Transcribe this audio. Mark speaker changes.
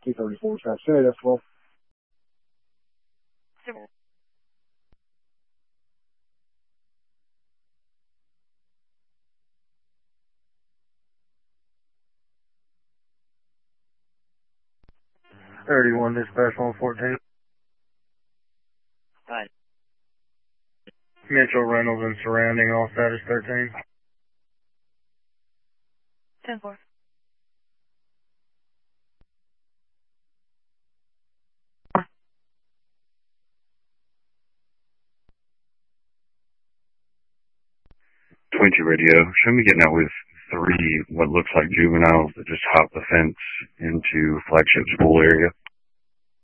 Speaker 1: T-34 track. Say that, F-12.
Speaker 2: Dispatch 114.
Speaker 3: Hi.
Speaker 2: Mitchell Reynolds and surrounding, all status 13.
Speaker 3: 10-4.
Speaker 4: Twenty radio. Show me getting out with 3 what looks like juveniles that just hopped the fence into Flagship School area.